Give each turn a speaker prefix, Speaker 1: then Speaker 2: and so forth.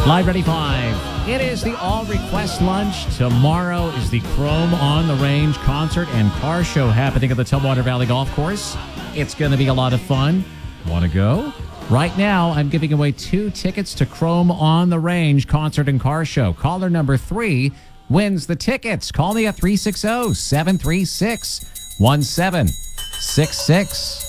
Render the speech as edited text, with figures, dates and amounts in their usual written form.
Speaker 1: Live Ready 5. It is the All Request Lunch. Tomorrow is the Chrome on the Range concert and car show happening at the Tumwater Valley Golf Course. It's going to be a lot of fun. Want to go? Right now, I'm giving away 2 tickets to Chrome on the Range concert and car show. Caller number 3 wins the tickets. Call me at 360-736-1766.